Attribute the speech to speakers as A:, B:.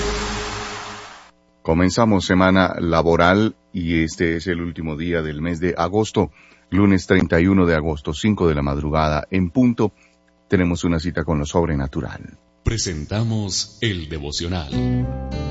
A: Comenzamos semana laboral y este es el último día del mes de agosto, lunes 31 de agosto, 5 de la madrugada en punto. Tenemos una cita con lo sobrenatural.
B: Presentamos el devocional.